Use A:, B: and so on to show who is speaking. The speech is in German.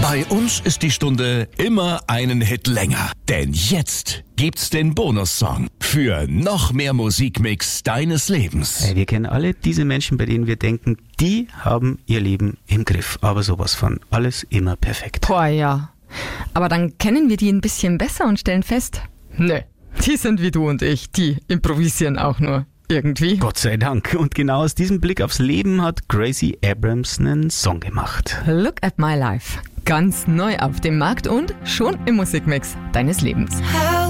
A: Bei uns ist die Stunde immer einen Hit länger. Denn jetzt gibt's den Bonussong für noch mehr Musikmix deines Lebens.
B: Wir kennen alle diese Menschen, bei denen wir denken, die haben ihr Leben im Griff. Aber sowas von alles immer perfekt.
C: Boah, ja. Aber dann kennen wir die ein bisschen besser und stellen fest, nö, die sind wie du und ich, die improvisieren auch nur irgendwie.
B: Gott sei Dank. Und genau aus diesem Blick aufs Leben hat Gracie Abrams einen Song gemacht.
C: Look at my life. Ganz neu auf dem Markt und schon im Musikmix deines Lebens.
D: How